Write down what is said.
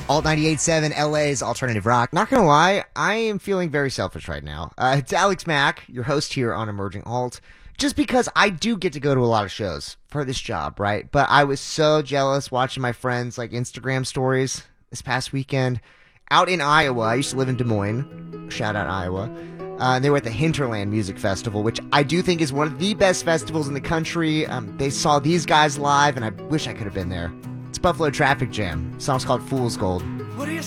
Alt 98.7 LA's Alternative Rock. Not gonna lie, I am feeling very selfish right now. It's Alex Mack, your host here on Emerging Alt. Just because I do get to go to a lot of shows for this job, right? But I was so jealous watching my friends like Instagram stories this past weekend out in Iowa. I used to live in Des Moines. Shout out Iowa. They were at the Hinterland Music Festival, which I do think is one of the best festivals in the country. They saw these guys live, and I wish I could have been there. It's Buffalo Traffic Jam. The song's called Fool's Gold. What do you